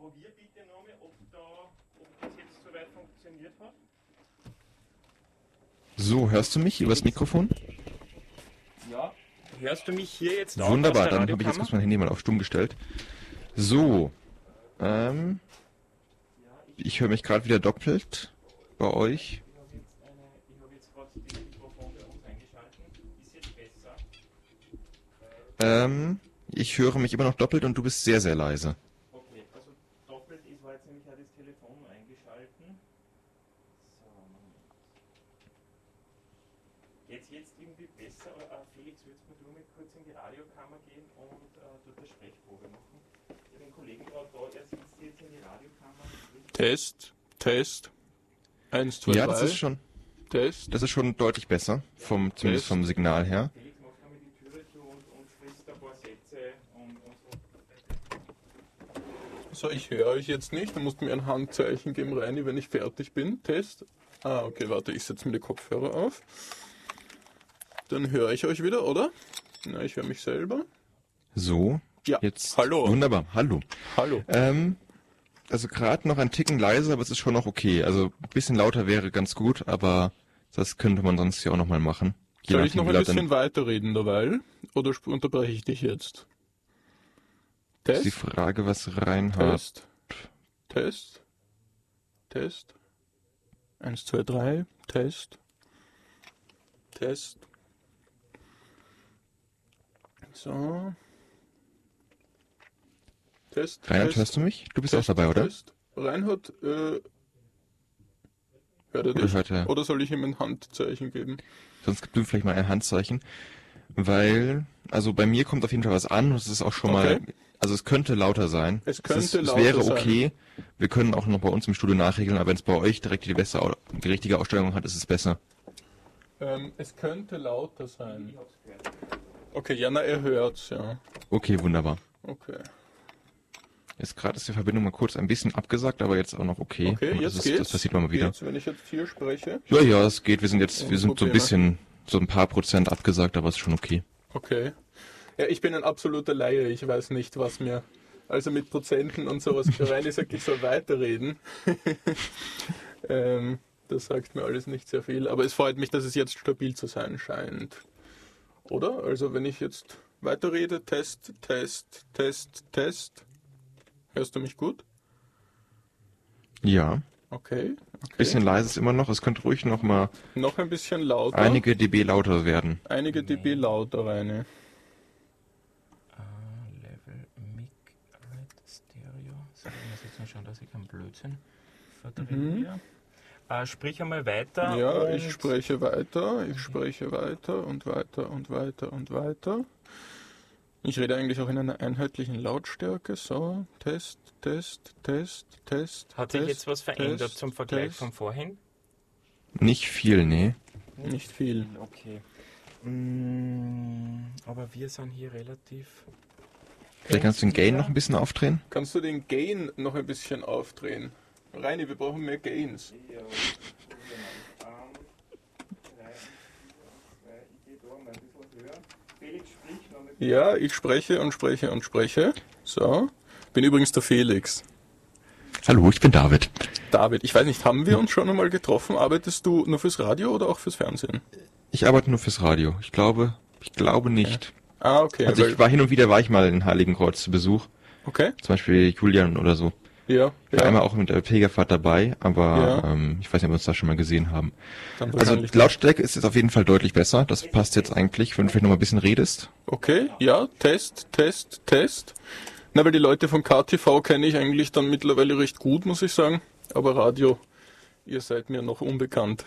Probier bitte nochmal, ob das jetzt soweit funktioniert hat. So, hörst du mich übers Mikrofon? Ja. Hörst du mich hier jetzt auch? Wunderbar, dann habe ich jetzt kurz mein Handy mal auf stumm gestellt. So, ich höre mich gerade wieder doppelt bei euch. Ich habe jetzt gerade das Mikrofon bei uns eingeschaltet. Ist jetzt besser? Ich höre mich immer noch doppelt und du bist sehr, sehr leise. Okay, also doppelt ist, war jetzt nämlich auch das Telefon eingeschalten. So, Moment. Jetzt irgendwie besser, aber Felix, würdest du mit kurz in die Radiokammer gehen und dort eine Sprechprobe machen? Ich habe den Kollegen gerade da, er sitzt jetzt in die Radiokammer. Test. 1, 2, 3. Ja, das ist schon. Test. Das ist schon deutlich besser, zumindest vom Signal her. Felix, mach einmal die Türe zu und sprichst ein paar Sätze und so. So, ich höre euch jetzt nicht. Du musst mir ein Handzeichen geben, Reini, wenn ich fertig bin. Test. Okay, warte, ich setze mir die Kopfhörer auf. Dann höre ich euch wieder, oder? Na, ich höre mich selber. So, Ja, jetzt. hallo. Wunderbar, hallo. Hallo. Also gerade noch ein Ticken leiser, aber es ist schon noch okay. Also ein bisschen lauter wäre ganz gut, aber das könnte man sonst ja auch nochmal machen. Soll ich noch ein bisschen weiterreden dabei? Oder unterbreche ich dich jetzt? Ist Test? die Frage, was Reinhard... Test. 1, 2, 3. Test. So. Test. Reinhard, hörst du mich? Du bist auch dabei, oder? Reinhard, hört er Oder dich? hört er? Oder soll ich ihm ein Handzeichen geben? Sonst gib du vielleicht mal ein Handzeichen. Weil, also bei mir kommt auf jeden Fall was an und es ist auch schon mal, also es könnte lauter sein. Es wäre wäre okay. Wir können auch noch bei uns im Studio nachregeln, aber wenn es bei euch direkt die richtige Ausstellung hat, ist es besser. Es könnte lauter sein. Okay, ja, na, er hört's, ja. Okay, wunderbar. Okay. Jetzt gerade ist die Verbindung mal kurz ein bisschen abgesagt, aber jetzt auch noch okay. Okay, Aber jetzt das geht's. Das passiert mal wieder. Geht's, wenn ich jetzt hier spreche? Ja, es geht. Wir sind so ein Probleme. bisschen, so ein paar Prozent abgesagt, aber es ist schon okay. Okay. Ja, ich bin ein absoluter Laie. Ich weiß nicht, was mir... Also mit Prozenten und sowas. Reini sagt, ich soll weiterreden. Das sagt mir alles nicht sehr viel. Aber es freut mich, dass es jetzt stabil zu sein scheint. Oder? Also wenn ich jetzt weiterrede, Test. Hörst du mich gut? Ja. Okay. Bisschen leise ist immer noch. Es könnte ruhig noch mal Noch ein bisschen lauter. einige dB lauter werden. Einige dB lauter, Reini. Level Mic Red Stereo. So, ich muss jetzt mal schauen, dass ich keinen Blödsinn verdrehe. Sprich einmal weiter. Ja, ich spreche weiter und weiter. Ich rede eigentlich auch in einer einheitlichen Lautstärke. So, Test. Hat sich jetzt was verändert zum Vergleich von vorhin? Nicht viel, nee. Nicht viel. Okay. Aber wir sind hier relativ... Vielleicht kannst du den Gain noch ein bisschen aufdrehen? Kannst du den Gain noch ein bisschen aufdrehen? Reini, wir brauchen mehr Gains. Ja, ich spreche und spreche. So. Bin übrigens der Felix. Hallo, ich bin David. David, ich weiß nicht, haben wir uns schon einmal getroffen? Arbeitest du nur fürs Radio oder auch fürs Fernsehen? Ich arbeite nur fürs Radio. Ich glaube nicht. Ah, okay. Also hin und wieder war ich mal in Heiligenkreuz zu Besuch. Okay. Zum Beispiel Julian oder so. Ja. Ich war einmal auch mit der Pilgerfahrt dabei, aber Ja. ich weiß nicht, ob wir uns da schon mal gesehen haben. Dann Also wahrscheinlich die Lautstärke ist jetzt auf jeden Fall deutlich besser. Das passt jetzt eigentlich, wenn du vielleicht noch mal ein bisschen redest. Okay, ja, Test. Na, weil die Leute von KTV kenne ich eigentlich dann mittlerweile recht gut, muss ich sagen. Aber Radio, ihr seid mir noch unbekannt.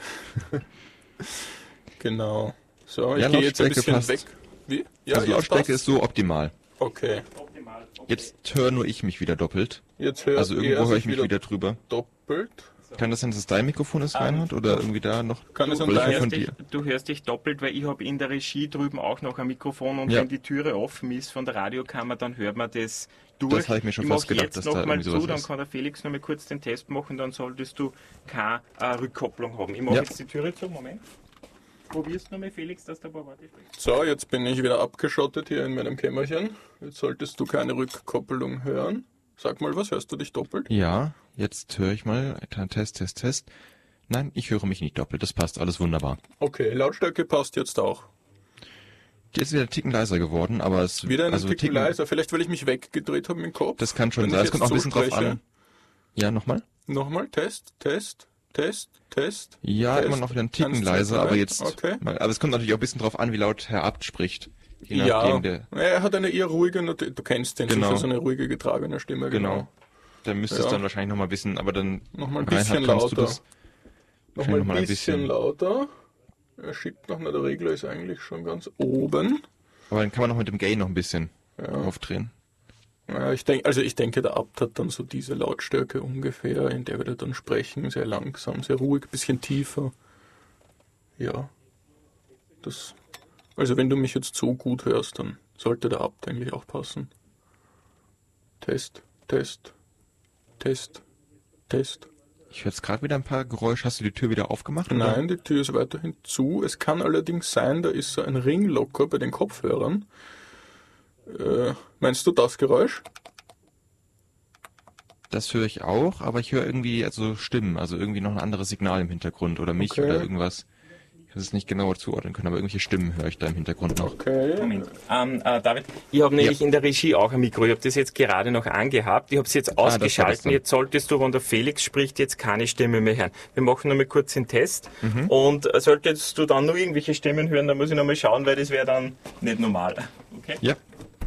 Genau. So, ich Ja, gehe jetzt ein Lautstärke bisschen passt. weg. Wie? Ja, Also jetzt Lautstärke passt. ist so optimal. Okay. Jetzt höre nur ich mich wieder doppelt. Jetzt hört Also irgendwo er höre sich ich mich wieder drüber. doppelt. Kann das sein, dass es dein Mikrofon ist, Reinhard? Oder irgendwie da noch? Kann es Oder sein, von dir? Du hörst dich doppelt, weil ich habe in der Regie drüben auch noch ein Mikrofon und Ja. wenn die Türe offen ist von der Radiokammer, dann hört man das durch. Das habe ich mir schon fast mach gedacht, jetzt dass noch da mal irgendwie sowas zu, dann ist. kann der Felix noch mal kurz den Test machen, dann solltest du keine Rückkopplung haben. Ich mache Ja. jetzt die Türe zu, Moment. Probierst noch mal, Felix, dass der ein paar Worte spricht. So, jetzt bin ich wieder abgeschottet hier in meinem Kämmerchen. Jetzt solltest du keine Rückkoppelung hören. Sag mal was, hörst du dich doppelt? Ja, jetzt höre ich mal. Kleiner Test. Nein, ich höre mich nicht doppelt. Das passt alles wunderbar. Okay, Lautstärke passt jetzt auch. Die ist wieder ein Ticken leiser geworden, aber es Wieder einen also Ticken leiser, vielleicht weil ich mich weggedreht habe mit dem Kopf. Das kann schon Wenn sein. ich Es kommt auch ein jetzt bisschen drauf zuspreche. an. Ja, nochmal? Nochmal, Test. Ja, Test. immer noch wieder ein Ticken 1, 2, leiser, 3. aber jetzt. Okay. Aber es kommt natürlich auch ein bisschen drauf an, wie laut Herr Abt spricht. Je Ja, nachdem, der, er hat eine eher ruhige, du kennst den, Genau. sicher, so eine ruhige, getragene Stimme. genau. Da müsste es Ja. dann wahrscheinlich nochmal ein bisschen, aber dann. Nochmal ein Reinhard, bisschen kannst du lauter. das Nochmal noch mal ein ein bisschen bisschen- lauter. Er schiebt noch, der Regler ist eigentlich schon ganz oben. Aber dann kann man noch mit dem Gain noch ein bisschen Ja. aufdrehen. Ja, ich denke, der Abt hat dann so diese Lautstärke ungefähr, in der wir dann sprechen, sehr langsam, sehr ruhig, bisschen tiefer. Ja. Also wenn du mich jetzt so gut hörst, dann sollte der Abt eigentlich auch passen. Test. Ich höre jetzt gerade wieder ein paar Geräusche. Hast du die Tür wieder aufgemacht? oder? Nein, die Tür ist weiterhin zu. Es kann allerdings sein, da ist so ein Ringlocker bei den Kopfhörern. Meinst du das Geräusch? Das höre ich auch, aber ich höre irgendwie also Stimmen, also irgendwie noch ein anderes Signal im Hintergrund oder mich Okay. oder irgendwas. Ich kann es nicht genauer zuordnen können, aber irgendwelche Stimmen höre ich da im Hintergrund noch. Okay. Moment. David, ich habe nämlich in der Regie auch ein Mikro. Ich habe das jetzt gerade noch angehabt. Ich habe es jetzt das war das ausgeschalten. dann. Jetzt solltest du, wenn der Felix spricht, jetzt keine Stimme mehr hören. Wir machen nochmal kurz den Test. Mhm. Und solltest du dann nur irgendwelche Stimmen hören, dann muss ich nochmal schauen, weil das wäre dann nicht normal. Okay? Ja,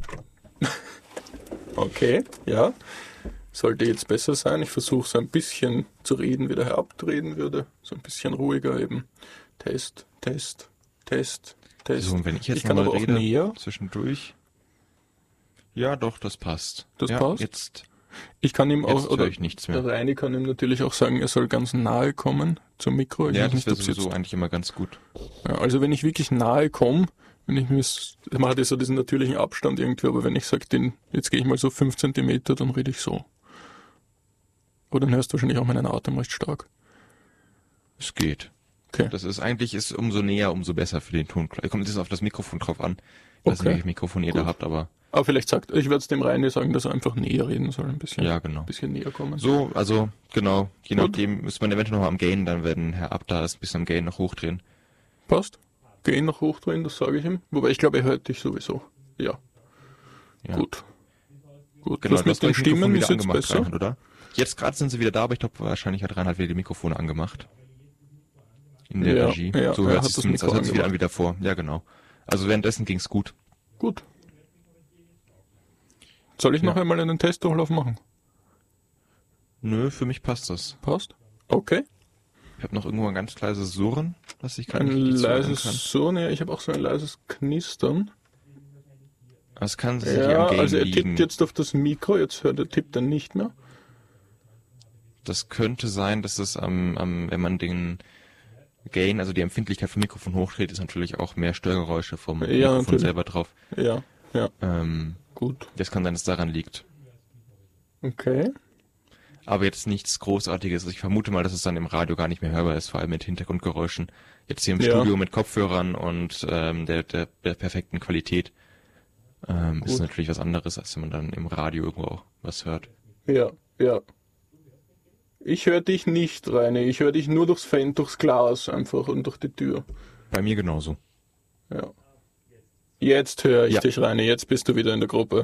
Okay, ja. Sollte jetzt besser sein. Ich versuche so ein bisschen zu reden, wie der Herr Abt reden würde. So ein bisschen ruhiger eben. Test. so und wenn ich jetzt kann nochmal aber auch rede, näher. zwischendurch. Ja, doch, das passt. Das ja, passt? Jetzt Ich kann ihm auch, höre oder ich nichts der mehr. Reini kann ihm natürlich auch sagen, er soll ganz nahe kommen zum Mikro. Ich Ja, weiß das wäre ob's sowieso jetzt- eigentlich immer ganz gut. Ja, also wenn ich wirklich nahe komme, wenn ich mir, man hat ja so diesen natürlichen Abstand irgendwie, aber wenn ich sage, jetzt gehe ich mal so 5 Zentimeter, dann rede ich so. Oder dann hörst du wahrscheinlich auch meinen Atem recht stark. Es geht. Okay. Das ist eigentlich ist umso näher, umso besser für den Ton. Kommt jetzt auf das Mikrofon drauf an. Ich weiß nicht, Okay. welches Mikrofon ihr da Gut. habt, aber Aber vielleicht ich werde es dem Reini sagen, dass er einfach näher reden soll, ein bisschen. ja, genau. Ein bisschen näher kommen. So, also genau, je Gut. nachdem müsste man eventuell noch mal am Gain, dann werden Herr Abt da das ein bisschen am Gain noch hochdrehen. Passt. Geh ihn noch hochdrehen, das sage ich ihm. Wobei ich glaube, er hört dich sowieso. Ja. Ja. Gut. Genau, das mit den Mikrofon Stimmen wieder ist jetzt angemacht, besser. Reinhard, oder? Jetzt gerade sind sie wieder da, aber ich glaube, wahrscheinlich hat Reinhard wieder die Mikrofone angemacht. In der Ja, Regie. ja, So er hört hat sich das zumindest, Mikro als hört sich wieder an angemacht. wie davor. Ja, genau. Also währenddessen ging's gut. Gut. Soll ich noch Ja. einmal einen Testdurchlauf machen? Nö, für mich passt das. Passt? Okay. Ich habe noch irgendwo ein ganz leises Surren, was ich gerade Ein nicht zuordnen kann. leises Surren, ja, ich habe auch so ein leises Knistern. Das kann sich Ja, am Gain also er liegen. tippt jetzt auf das Mikro, jetzt tippt er nicht mehr. Das könnte sein, dass es wenn man den Gain, also die Empfindlichkeit vom Mikrofon hochdreht, ist natürlich auch mehr Störgeräusche vom Ja, Mikrofon natürlich. selber drauf. Ja, gut. Das kann sein, dass es daran liegt. Okay. Aber jetzt nichts Großartiges. Ich vermute mal, dass es dann im Radio gar nicht mehr hörbar ist, vor allem mit Hintergrundgeräuschen. Jetzt hier im Ja. Studio mit Kopfhörern und der perfekten Qualität ist Gut. natürlich was anderes, als wenn man dann im Radio irgendwo auch was hört. Ja. Ich höre dich nicht, Reini. Ich höre dich nur durchs Glas einfach und durch die Tür. Bei mir genauso. Ja. Jetzt höre ich Ja. dich, Reini. Jetzt bist du wieder in der Gruppe.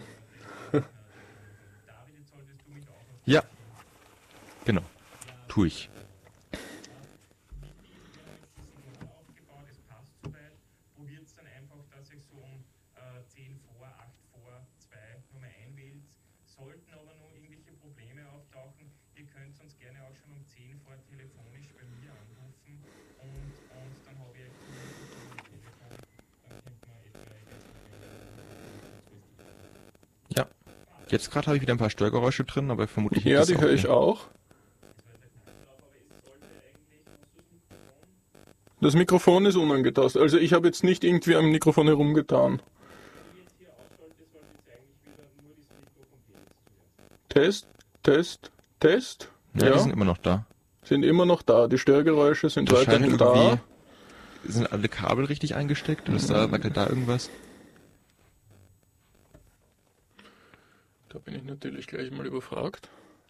Ja, genau. Tue ich. Es passt soweit. Probiert es dann einfach, dass ich so um 10 vor, 8 vor, 2 nochmal einwählt. Sollten aber noch irgendwelche Probleme auftauchen, ihr könnt uns gerne auch schon um 10 vor telefonisch bei mir anrufen und dann habe ich Telefon, dann könnte man etwa Ja. Jetzt gerade habe ich wieder ein paar Störgeräusche drin, aber vermutlich Ja, die höre ich auch. Das Mikrofon ist unangetastet. Also ich habe jetzt nicht irgendwie am Mikrofon herumgetan. Test. Ja, die sind immer noch da. Sind immer noch da. Die Störgeräusche sind Das scheint weiterhin da. irgendwie... Sind alle Kabel richtig eingesteckt? Oder ist da, wackelt da irgendwas? Da bin ich natürlich gleich mal überfragt.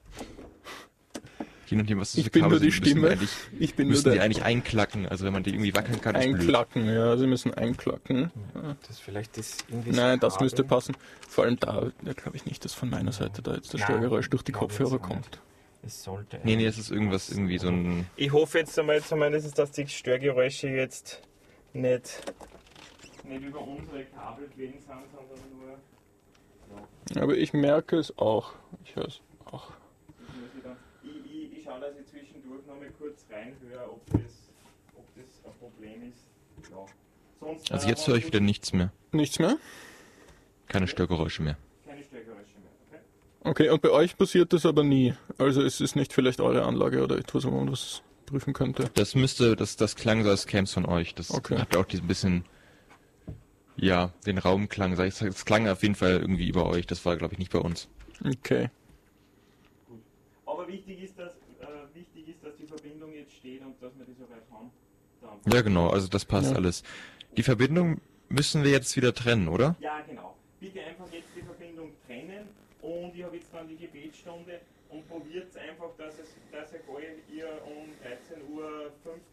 Je nachdem, was das Ich für bin Kabel nur die sind, müssen Stimme. eigentlich, Ich bin nur müssen die der eigentlich einklacken. Also wenn man die irgendwie wackeln kann, ist blöd. Einklacken, ja, sie müssen einklacken. Das vielleicht das irgendwie Nein, das Kabel. müsste passen. Vor allem da glaube ich nicht, dass von meiner Seite da jetzt das Nein, Störgeräusch durch die glaub Kopfhörer jetzt auch nicht. kommt. Es sollte Nee, eigentlich es ist irgendwas, irgendwie so ein... Ich hoffe jetzt einmal zumindest, dass die Störgeräusche jetzt nicht über unsere Kabelquellen sind, sondern nur. Aber ich merke es auch. Ich höre es auch. Ich schaue, dass ich zwischendurch noch mal kurz reinhöre, ob das ein Problem ist. Ja. Sonst, Also jetzt höre ich wieder nichts mehr. Nichts mehr? Keine Störgeräusche mehr. keine Störgeräusche mehr. Okay? Okay, und bei euch passiert das aber nie. Also es ist nicht vielleicht eure Anlage oder etwas, wo man das prüfen könnte. Das klang so, als käme es von euch. Das Okay. hat auch diesen bisschen, ja, den Raumklang. Es klang auf jeden Fall irgendwie über euch. Das war, glaube ich, nicht bei uns. Okay. Aber wichtig ist, dass die Verbindung jetzt steht und dass wir die soweit haben. Ja, genau. Also das passt Ja. alles. Die Verbindung müssen wir jetzt wieder trennen, oder? Ja, genau. Bitte einfach jetzt die Verbindung trennen und ich habe jetzt dann die Gebetsstunde und probiert einfach, dass ihr um 13:50 Uhr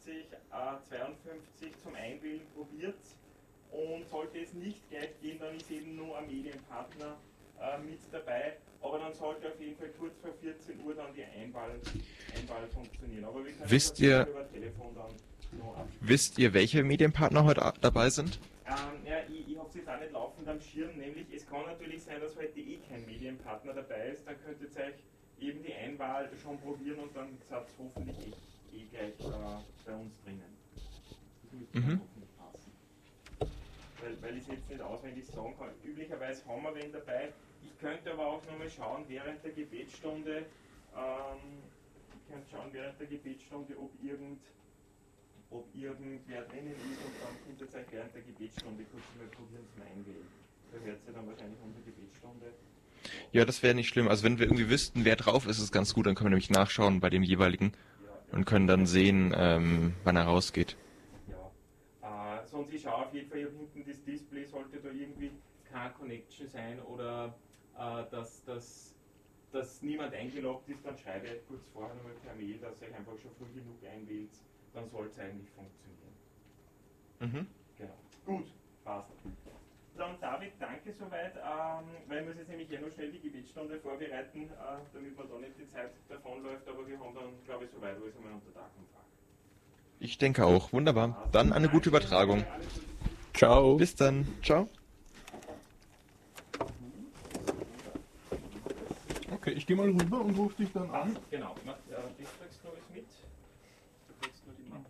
52 zum Einwählen probiert. Und sollte es nicht gleich gehen, dann ist eben nur ein Medienpartner mit dabei. Aber dann sollte auf jeden Fall kurz vor 14 Uhr dann die Einwahl funktionieren. Aber wir können Wisst das ihr- über Telefon dann noch abstimmen. Wisst ihr, welche Medienpartner heute dabei sind? Ja, ich habe es jetzt auch nicht laufend am Schirm, nämlich es kann natürlich sein, dass heute kein Medienpartner dabei ist, dann könntet ihr euch eben die Einwahl schon probieren und dann seid ihr hoffentlich gleich bei uns drinnen. Das müsste dann hoffentlich passen. Weil ich es jetzt nicht auswendig sagen kann. Üblicherweise haben wir wen dabei. Ich könnte aber auch nochmal schauen während der Gebetsstunde, ob irgendwer drinnen ist und dann könnt ihr euch während der Gebetsstunde kurz mal probieren zum Einwählen. Da hört ihr dann wahrscheinlich unsere Gebetsstunde. Ja, das wäre nicht schlimm. Also wenn wir irgendwie wüssten, wer drauf ist, ist es ganz gut. Dann können wir nämlich nachschauen bei dem jeweiligen und können dann sehen, wann er rausgeht. Ja. Sonst ich schaue auf jeden Fall hier hinten das Display, sollte da irgendwie kein Connection sein oder dass niemand eingeloggt ist, dann schreibe ich kurz vorher nochmal per Mail, dass ihr euch einfach schon früh genug einwählt, dann soll es eigentlich funktionieren. Mhm. Genau. Gut, passt. Dann David, danke soweit, weil ich muss jetzt nämlich noch schnell die Gebetsstunde vorbereiten, damit man da nicht die Zeit davonläuft, aber wir haben dann, glaube ich, soweit alles einmal unter Dach und Fach. Ich denke auch. Wunderbar. Dann eine gute Übertragung. Alles Gute. Ciao. Bis dann. Ciao. Okay, ich gehe mal rüber und rufe dich dann an. Genau, das kriegst du alles mit. Du kriegst nur die